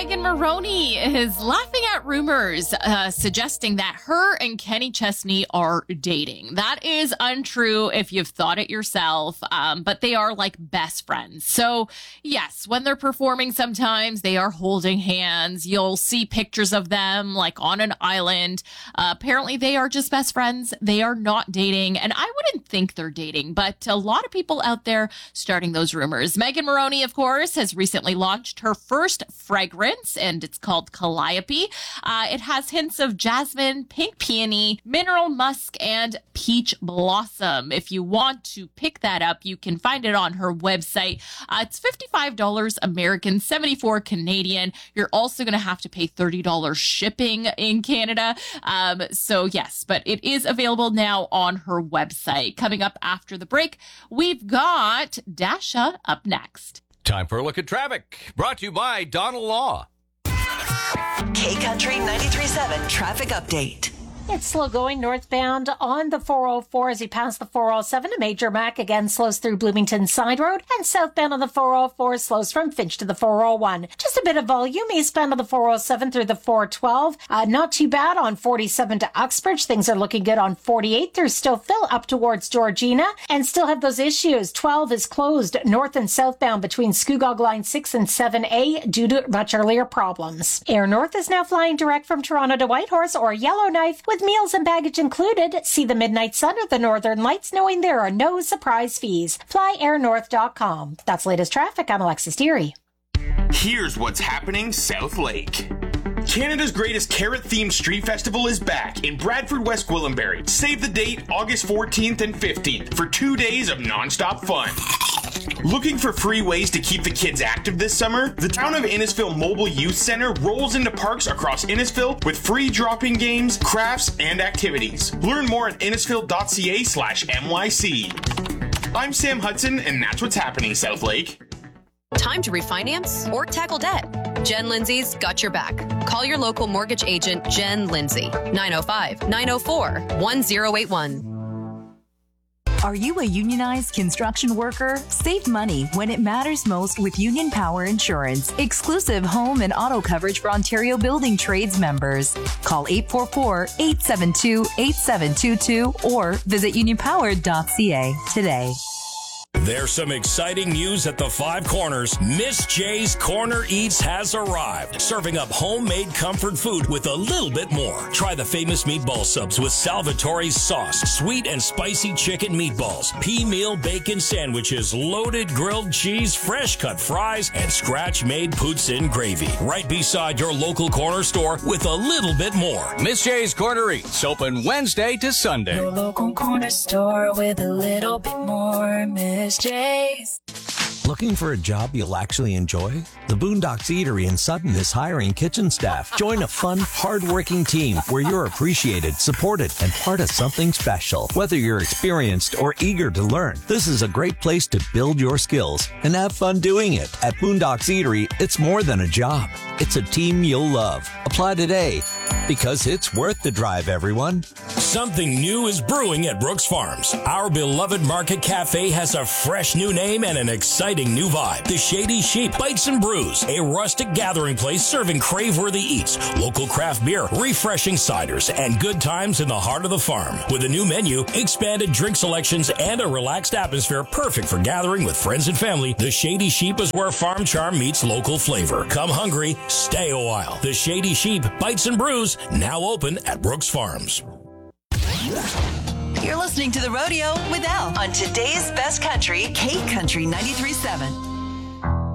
Megan Maroney is laughing at rumors suggesting that her and Kenny Chesney are dating. That is untrue if you've thought it yourself, but they are like best friends. So yes, when they're performing sometimes they are holding hands. You'll see pictures of them like on an island. Apparently they are just best friends. They are not dating, and I wouldn't think they're dating, but a lot of people out there starting those rumors. Megan Maroney, of course, has recently launched her first fragrance, and it's called Calliope. It has hints of jasmine, pink peony, mineral musk, and peach blossom. If you want to pick that up, you can find it on her website. It's $55 American, $74 Canadian. You're also going to have to pay $30 shipping in Canada. So yes, but it is available now on her website. Coming up after the break, we've got Dasha up next. Time for a look at traffic, brought to you by Donald Law. K-Country 93.7 traffic update. It's slow going northbound on the 404 as you pass the 407. A major Mac again slows through Bloomington Side Road, and southbound on the 404 slows from Finch to the 401. Just a bit of volume eastbound on the 407 through the 412. Not too bad on 47 to Uxbridge. Things are looking good on 48 through Stouffville up towards Georgina, and still have those issues. 12 is closed north and southbound between Scugog Line 6 and 7A due to much earlier problems. Air North is now flying direct from Toronto to Whitehorse or Yellowknife with meals and baggage included. See the Midnight Sun or the Northern Lights knowing there are no surprise fees. FlyAirNorth.com. That's latest traffic. I'm Alexis Deary. Here's what's happening South Lake. Canada's greatest carrot-themed street festival is back in Bradford, West Gwillimbury. Save the date, August 14th and 15th, for 2 days of non-stop fun. Looking for free ways to keep the kids active this summer? The Town of Innisfil Mobile Youth Center rolls into parks across Innisfil with free drop-in games, crafts, and activities. Learn more at innisfil.ca/NYC. I'm Sam Hudson, and that's what's happening South Lake. Time to refinance or tackle debt? Jen Lindsay's got your back. Call your local mortgage agent, Jen Lindsay, 905-904-1081. Are you a unionized construction worker? Save money when it matters most with Union Power Insurance. Exclusive home and auto coverage for Ontario Building Trades members. Call 844-872-8722 or visit unionpower.ca today. There's some exciting news at the Five Corners. Miss J's Corner Eats has arrived, serving up homemade comfort food with a little bit more. Try the famous meatball subs with Salvatore's sauce, sweet and spicy chicken meatballs, pea meal bacon sandwiches, loaded grilled cheese, fresh cut fries, and scratch-made poutine gravy. Right beside your local corner store with a little bit more. Miss J's Corner Eats, open Wednesday to Sunday. Your local corner store with a little bit more. Miss J's. Looking for a job you'll actually enjoy? The Boondocks Eatery in Sutton is hiring kitchen staff. Join a fun, hard-working team where you're appreciated, supported, and part of something special. Whether you're experienced or eager to learn, this is a great place to build your skills and have fun doing it. At Boondocks Eatery, it's more than a job. It's a team you'll love. Apply today, because it's worth the drive, everyone. Something new is brewing at Brooks Farms. Our beloved Market Cafe has a fresh new name and an exciting new vibe. The Shady Sheep Bites and Brews, a rustic gathering place serving crave-worthy eats, local craft beer, refreshing ciders, and good times in the heart of the farm. With a new menu, expanded drink selections, and a relaxed atmosphere perfect for gathering with friends and family, the Shady Sheep is where farm charm meets local flavor. Come hungry, stay a while. The Shady Sheep Bites and Brews, now open at Brooks Farms. You're listening to The Rodeo with Al on today's best country, K-Country 93.7.